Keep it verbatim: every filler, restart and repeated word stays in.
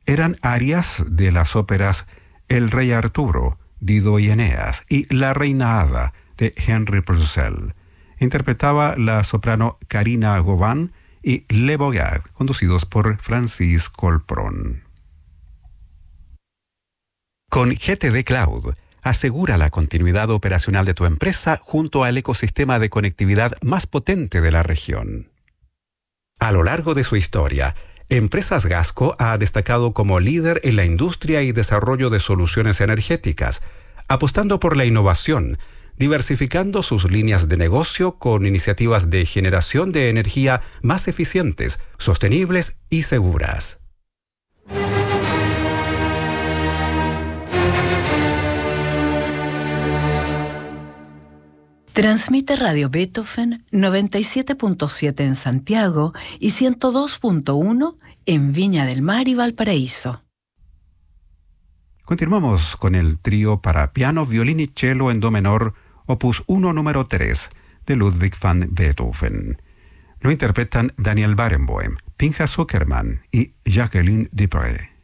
eran arias de las óperas El Rey Arturo, Dido y Eneas, y La Reina Hada, de Henry Purcell. Interpretaba la soprano Karina Gauvin y Le Boyard, conducidos por Francis Colpron. Con G T D Cloud, asegura la continuidad operacional de tu empresa junto al ecosistema de conectividad más potente de la región. A lo largo de su historia, Empresas Gasco ha destacado como líder en la industria y desarrollo de soluciones energéticas, apostando por la innovación, diversificando sus líneas de negocio con iniciativas de generación de energía más eficientes, sostenibles y seguras. Transmite Radio Beethoven noventa y siete punto siete en Santiago y ciento dos punto uno en Viña del Mar y Valparaíso. Continuamos con el trío para piano, violín y cello en do menor, opus uno número tres, de Ludwig van Beethoven. Lo interpretan Daniel Barenboim, Pinchas Zuckerman y Jacqueline Dupré.